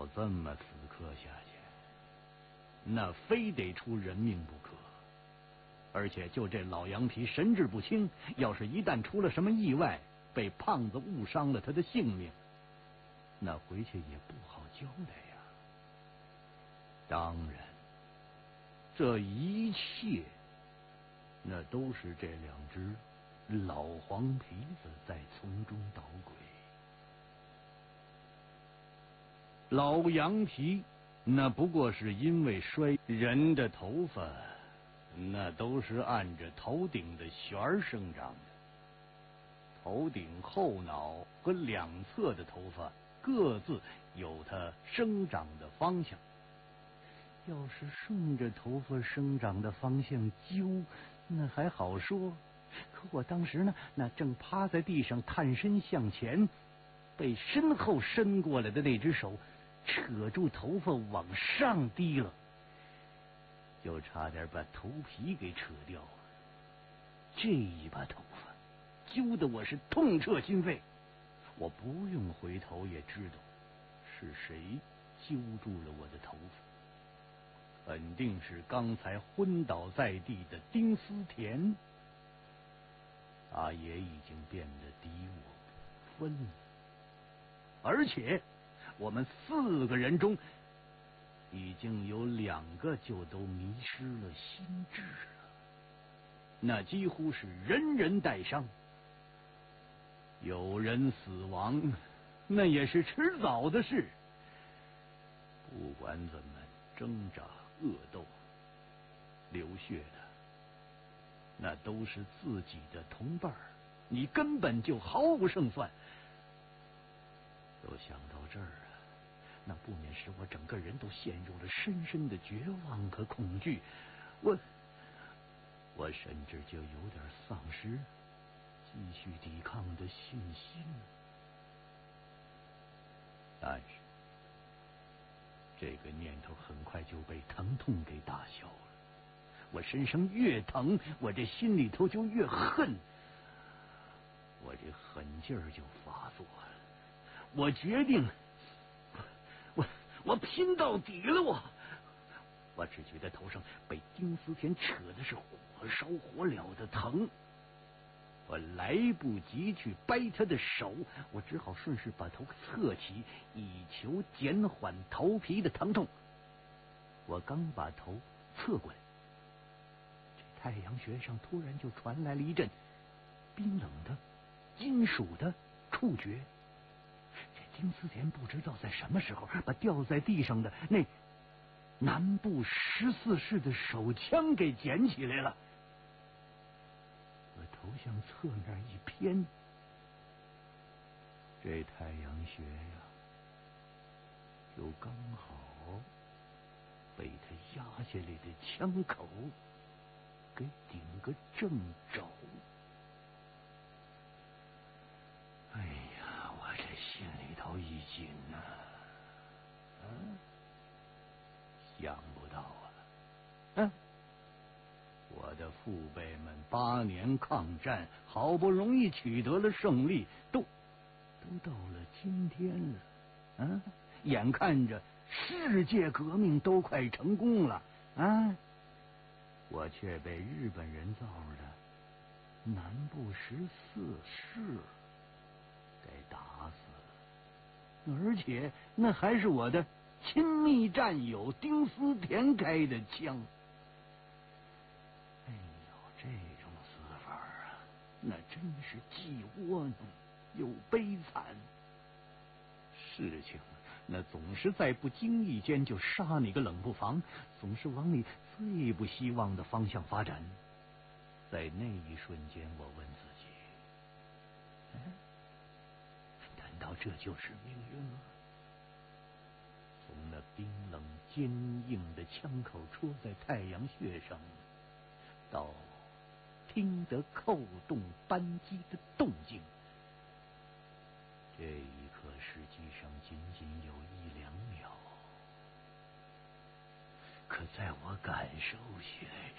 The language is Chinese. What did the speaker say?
要这么死磕下去，那非得出人命不可。而且就这老羊皮神志不清，要是一旦出了什么意外，被胖子误伤了他的性命，那回去也不好交代呀。当然，这一切那都是这两只老黄皮子在从中捣鬼。老羊皮那不过是因为摔人的头发，那都是按着头顶的旋儿生长的，头顶后脑和两侧的头发各自有它生长的方向。要是顺着头发生长的方向揪，那还好说。可我当时呢，那正趴在地上探身向前，被身后伸过来的那只手扯住头发往上提了，就差点把头皮给扯掉了。这一把头发揪得我是痛彻心扉，我不用回头也知道是谁揪住了我的头发。肯定是刚才昏倒在地的丁思田，他也已经变得敌我不分了。而且我们4个人中，已经有2个就都迷失了心智了，那几乎是人人带伤。有人死亡，那也是迟早的事。不管怎么挣扎恶斗流血的，那都是自己的同伴，你根本就毫无胜算。都想到这儿啊，那不免使我整个人都陷入了深深的绝望和恐惧。我甚至就有点丧失继续抵抗的信心。但是这个念头很快就被疼痛给打消了。我身上越疼，我这心里头就越恨，我这狠劲儿就发作了。我决定，我拼到底了！我只觉得头上被丁思田扯的是火烧火燎的疼，我来不及去掰他的手，我只好顺势把头侧起，以求减缓头皮的疼痛。我刚把头侧过来，这太阳穴上突然就传来了一阵冰冷的金属的触觉。这丁思田不知道在什么时候把掉在地上的那南部14式的手枪给捡起来了。我头向侧面一偏，这太阳穴呀，就刚好被他压下来的枪口给顶个正着。哎呀，我这心里头一紧呐，想不到啊，我的父辈们8年抗战，好不容易取得了胜利，都到了今天了，眼看着世界革命都快成功了，我却被日本人造的南部14式给打死了，而且那还是我的亲密战友丁思田开的枪。哎呦，这种死法啊，那真是既窝囊又悲惨。事情那总是在不经意间就杀你个冷不防，总是往你最不希望的方向发展。在那一瞬间，我问自己，难道这就是命运吗？从那冰冷坚硬的枪口戳在太阳穴上，到听得扣动扳机的动静，这一刻实际上仅仅有1-2秒，可在我感受起来，